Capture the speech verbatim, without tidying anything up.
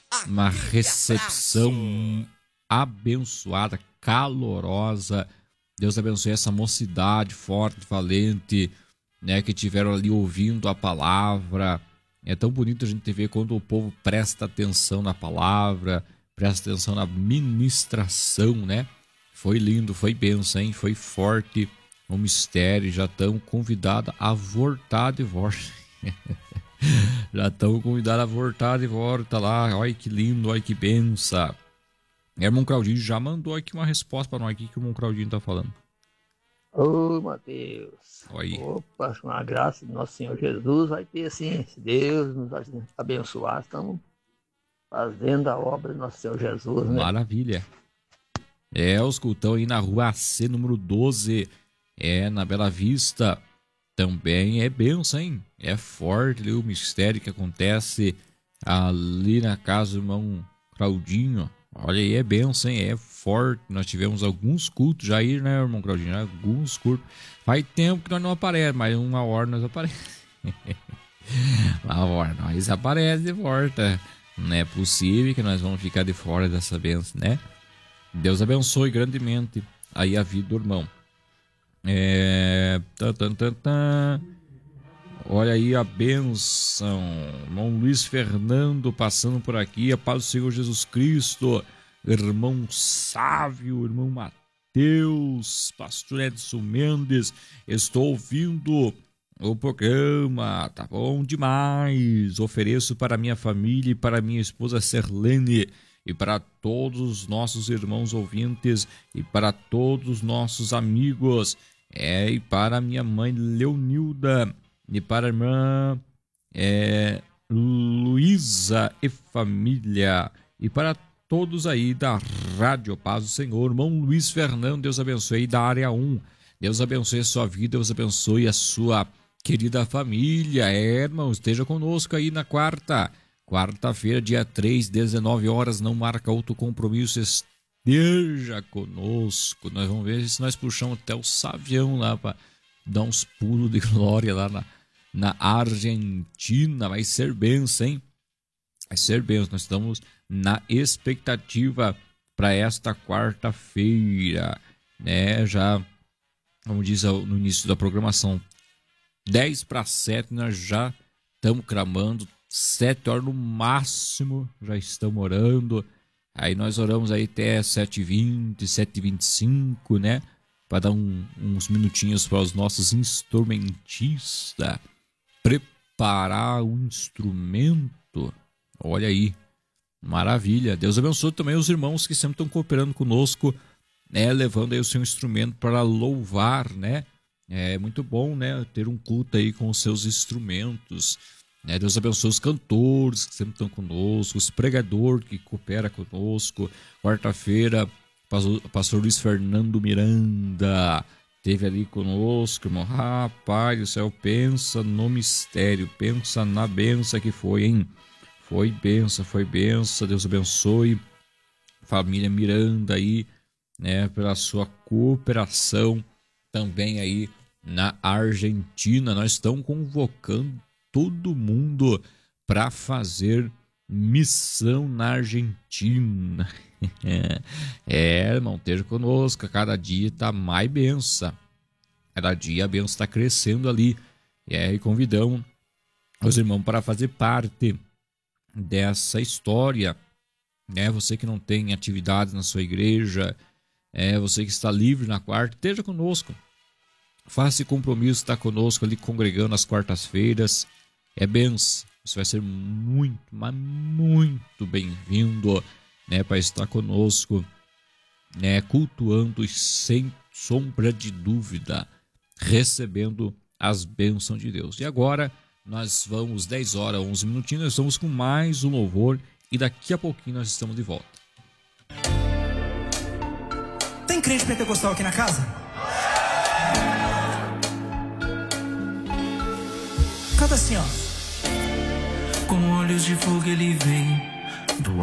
uma recepção abençoada, calorosa. Deus abençoe essa mocidade forte, valente, né, que tiveram ali ouvindo a palavra. É tão bonito a gente ver quando o povo presta atenção na palavra, presta atenção na ministração, né? Foi lindo, foi bênção, hein? Foi forte o mistério. Já estão convidados a voltar de volta. Já estão convidados a voltar de volta lá. Olha que lindo, olha que benção. Irmão Claudinho já mandou aqui uma resposta para nós aqui que o irmão Claudinho está falando. Ô, Mateus. Oi. Opa, com a graça do nosso Senhor Jesus vai ter assim, se Deus nos abençoar, estamos fazendo a obra do nosso Senhor Jesus, né? Maravilha. É, os cultão aí na rua A C, número doze, é na Bela Vista. Também é benção, hein? É forte ali o mistério que acontece ali na casa do irmão Claudinho. Olha aí, é benção, hein? É forte. Nós tivemos alguns cultos já aí, né, irmão Claudinho? Alguns cultos. Faz tempo que nós não aparecemos, mas uma hora nós aparecemos. Uma hora nós aparecemos de volta. Não é possível que nós vamos ficar de fora dessa benção, né? Deus abençoe grandemente aí a vida do irmão. É... Tan, tan, tan, tan. Olha aí a bênção. Irmão Luiz Fernando passando por aqui. A paz do Senhor Jesus Cristo. Irmão Sávio, irmão Mateus, pastor Edson Mendes. Estou ouvindo o programa. Tá bom demais. Ofereço para minha família e para minha esposa Serlene. E para todos os nossos irmãos ouvintes. E para todos os nossos amigos. É, e para minha mãe Leonilda. E para a irmã é, Luísa e família. E para todos aí da Rádio Paz do Senhor. Irmão Luiz Fernando, Deus abençoe da área um. Deus abençoe a sua vida, Deus abençoe a sua querida família. É, irmão, esteja conosco aí na quarta. Quarta-feira, dia três, dezenove horas, não marca outro compromisso. Esteja conosco. Nós vamos ver se nós puxamos até o Savião lá para dar uns pulos de glória lá na Na Argentina. Vai ser benção, hein? Vai ser benção. Nós estamos na expectativa para esta quarta-feira, né? Já, como diz no início da programação, dez para sete, nós já estamos clamando. sete horas no máximo, já estamos orando. Aí nós oramos aí até sete e vinte, sete e vinte e cinco, né? Para dar um, uns minutinhos para os nossos instrumentistas preparar o instrumento. Olha aí, maravilha. Deus abençoe também os irmãos que sempre estão cooperando conosco, né, levando aí o seu instrumento para louvar, né? É muito bom, né, ter um culto aí com os seus instrumentos, né? Deus abençoe os cantores que sempre estão conosco, os pregadores que cooperam conosco. Quarta-feira, pastor, pastor Luiz Fernando Miranda esteve ali conosco, irmão. Rapaz do céu, pensa no mistério, pensa na benção que foi, hein? Foi benção, foi benção. Deus abençoe família Miranda aí, né, pela sua cooperação também aí na Argentina. Nós estamos convocando todo mundo para fazer missão na Argentina. É, irmão, esteja conosco. Cada dia está mais benção. Cada dia a benção está crescendo ali. E aí convidamos os irmãos para fazer parte dessa história, né? Você que não tem atividades na sua igreja, é, você que está livre na quarta, esteja conosco. Faça esse compromisso, está conosco ali congregando às quartas-feiras. É benção. Você vai ser muito, mas muito bem-vindo, né, para estar conosco, né, cultuando sem sombra de dúvida, recebendo as bênçãos de Deus. E agora nós vamos, dez horas, onze minutinhos, nós estamos com mais um louvor e daqui a pouquinho nós estamos de volta. Tem crente pentecostal aqui na casa? Canta assim, ó. Com olhos de fogo ele vem.